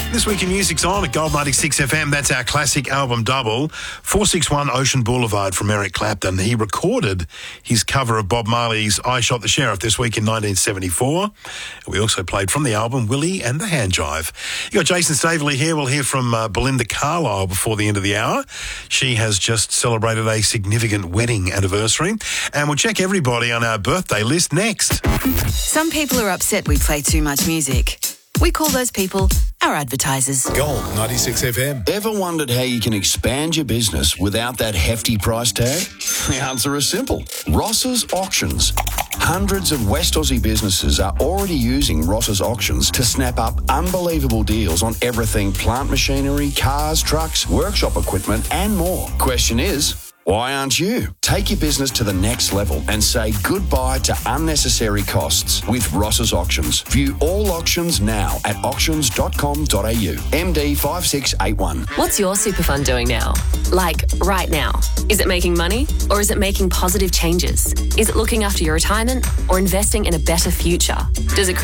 This week in Music's on at Gold 96 FM. That's our classic album double. 461 Ocean Boulevard from Eric Clapton. He recorded his cover of Bob Marley's I Shot the Sheriff this week in 1974. We also played from the album Willie and the Hand Jive. You got Jason Staveley here. We'll hear from Belinda Carlisle before the end of the hour. She has just celebrated a significant wedding anniversary. And we'll check everybody on our birthday list next. Some people are upset we play too much music. We call those people our advertisers. Gold 96 FM. Ever wondered how you can expand your business without that hefty price tag? The answer is simple. Ross's Auctions. Hundreds of West Aussie businesses are already using Ross's Auctions to snap up unbelievable deals on everything plant machinery, cars, trucks, workshop equipment and more. Question is, why aren't you? Take your business to the next level and say goodbye to unnecessary costs with Ross's Auctions. View all auctions now at auctions.com.au. MD 5681. What's your super fund doing now? Like, right now? Is it making money or is it making positive changes? Is it looking after your retirement or investing in a better future? Does it